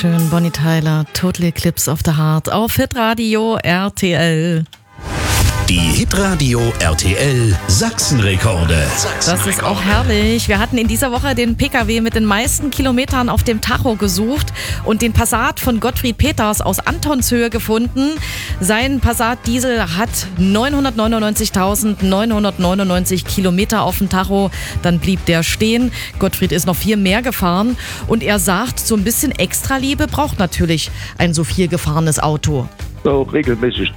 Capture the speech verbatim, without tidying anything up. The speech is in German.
schön. Bonnie Tyler, Total Eclipse of the Heart auf Hitradio R T L. Die Hitradio R T L Sachsenrekorde. Das ist auch herrlich. Wir hatten in dieser Woche den P K W mit den meisten Kilometern auf dem Tacho gesucht und den Passat von Gottfried Peters aus Antonshöhe gefunden. Sein Passat Diesel hat neunhundertneunundneunzigtausendneunhundertneunundneunzig Kilometer auf dem Tacho. Dann blieb der stehen. Gottfried ist noch viel mehr gefahren und er sagt, so ein bisschen Extraliebe braucht natürlich ein so viel gefahrenes Auto. So regelmäßig